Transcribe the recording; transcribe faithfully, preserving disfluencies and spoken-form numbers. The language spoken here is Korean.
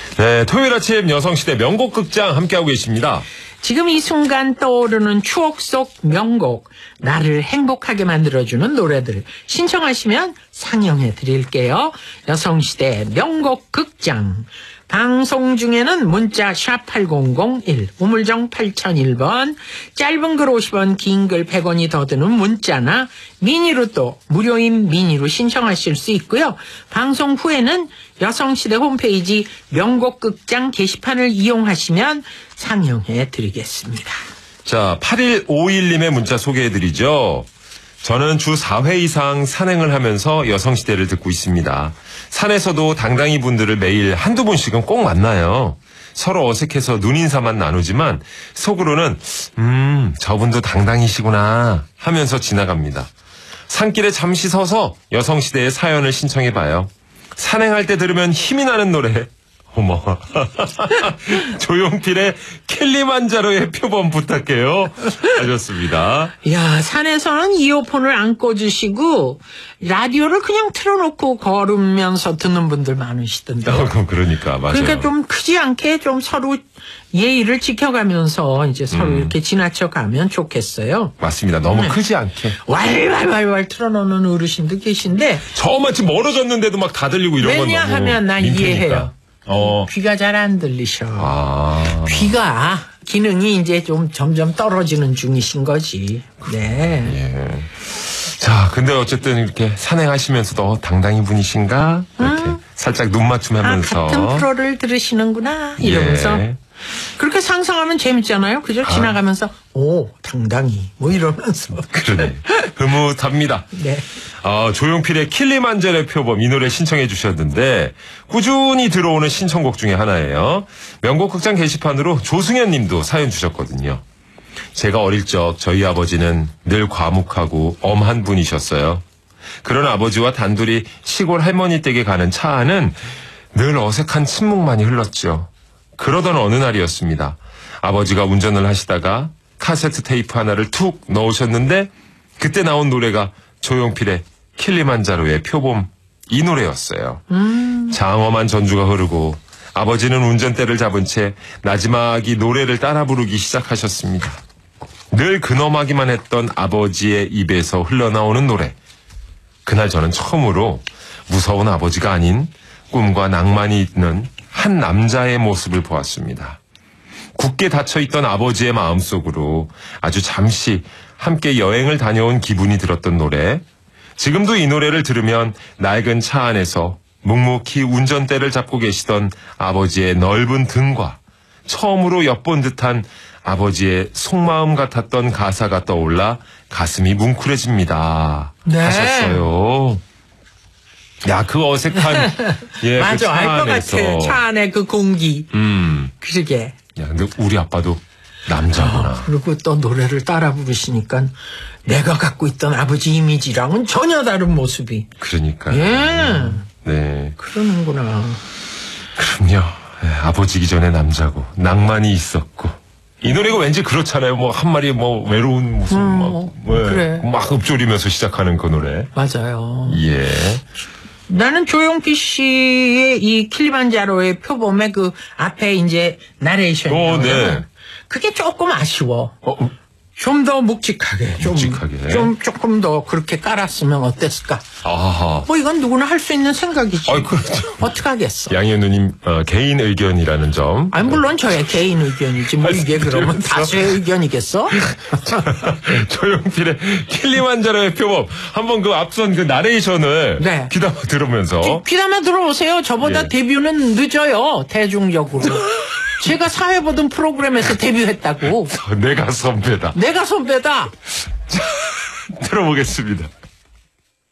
네, 토요일 아침 여성시대 명곡 극장 함께하고 계십니다. 지금 이 순간 떠오르는 추억 속 명곡, 나를 행복하게 만들어주는 노래들 신청하시면 상영해 드릴게요. 여성시대 명곡 극장. 방송 중에는 문자 샵 팔공공일, 우물정 팔공공일 번, 짧은 글 오십 원, 긴 글 백 원이 더 드는 문자나 미니로 또 무료인 미니로 신청하실 수 있고요. 방송 후에는 여성시대 홈페이지 명곡 극장 게시판을 이용하시면 상영해 드리겠습니다. 자, 팔일오일님의 문자 소개해드리죠. 저는 주 사 회 이상 산행을 하면서 여성시대를 듣고 있습니다. 산에서도 당당히 분들을 매일 한두 분씩은 꼭 만나요. 서로 어색해서 눈인사만 나누지만 속으로는 음 저분도 당당이시구나 하면서 지나갑니다. 산길에 잠시 서서 여성시대의 사연을 신청해봐요. 산행할 때 들으면 힘이 나는 노래. 어머. 조용필의 킬리만자로의 표본 부탁해요. 하셨습니다. 야, 산에서는 이어폰을 안 꽂으시고 라디오를 그냥 틀어놓고 걸으면서 듣는 분들 많으시던데. 어, 그러니까 맞아요. 그러니까 좀 크지 않게 좀 서로 예의를 지켜가면서 이제 서로 음. 이렇게 지나쳐 가면 좋겠어요. 맞습니다. 너무 네. 크지 않게. 왈왈왈왈 틀어놓는 어르신도 계신데. 저 마치 멀어졌는데도 막 다 들리고 이런 건 너무 왜냐하면 난 민폐니까. 이해해요. 어. 귀가 잘 안 들리셔. 아. 귀가 기능이 이제 좀 점점 떨어지는 중이신 거지. 네. 예. 자, 근데 어쨌든 이렇게 산행하시면서도 당당히 분이신가? 이렇게 음. 살짝 눈 아, 맞춤하면서. 같은 프로를 들으시는구나. 이러면서. 예. 그렇게 상상하면 재밌잖아요. 그죠? 아. 지나가면서, 오, 당당히. 뭐 이러면서. 그러네. 흐뭇합니다. 네. 어, 조용필의 킬리만자로의 표범 이 노래 신청해 주셨는데 꾸준히 들어오는 신청곡 중에 하나예요. 명곡 극장 게시판으로 조승현 님도 사연 주셨거든요. 제가 어릴 적 저희 아버지는 늘 과묵하고 엄한 분이셨어요. 그런 아버지와 단둘이 시골 할머니 댁에 가는 차 안은 늘 어색한 침묵만이 흘렀죠. 그러던 어느 날이었습니다. 아버지가 운전을 하시다가 카세트 테이프 하나를 툭 넣으셨는데 그때 나온 노래가 조용필의 킬리만자로의 표범 이 노래였어요. 음. 장엄한 전주가 흐르고 아버지는 운전대를 잡은 채 나지막이 노래를 따라 부르기 시작하셨습니다. 늘 근엄하기만 했던 아버지의 입에서 흘러나오는 노래. 그날 저는 처음으로 무서운 아버지가 아닌 꿈과 낭만이 있는 한 남자의 모습을 보았습니다. 굳게 닫혀있던 아버지의 마음속으로 아주 잠시 함께 여행을 다녀온 기분이 들었던 노래. 지금도 이 노래를 들으면 낡은 차 안에서 묵묵히 운전대를 잡고 계시던 아버지의 넓은 등과 처음으로 엿본 듯한 아버지의 속마음 같았던 가사가 떠올라 가슴이 뭉클해집니다. 네. 하셨어요. 야, 그 어색한 예, 맞아, 그 알 것 안에서. 같아. 차 안에 그 공기. 음. 그러게. 야, 근데 우리 아빠도 남자구나. 아, 그리고 또 노래를 따라 부르시니까 내가 갖고 있던 아버지 이미지랑은 전혀 다른 모습이. 그러니까. 예. 네. 그러는구나. 그럼요. 예, 아버지기 전에 남자고 낭만이 있었고. 이 노래가 왠지 그렇잖아요. 뭐 한 마리 뭐 외로운 모습 음, 막, 예, 그래. 막 읊조리면서 시작하는 그 노래. 맞아요. 예. 나는 조용필 씨의 이 킬리만자로의 표범의 그 앞에 이제 나레이션이 어, 나오잖아요. 네. 그게 조금 아쉬워. 어, 좀 더 묵직하게, 좀, 묵직하게. 좀 조금 더 그렇게 깔았으면 어땠을까? 아하. 뭐 이건 누구나 할 수 있는 생각이지. 아이, 그렇죠. 어떡하겠어. 양현우님 어, 개인 의견이라는 점. 아니 물론 저의 개인 의견이지 뭐 이게 그러면 다수의 의견이겠어? 조용필의 킬리만자로의 표범 한번 그 앞선 그 나레이션을 네. 귀담아 들으면서 귀담아 들어오세요. 저보다 예. 데뷔는 늦어요. 대중적으로. 제가 사회 보던 프로그램에서 데뷔했다고. 내가 선배다. 내가 선배다. 들어보겠습니다.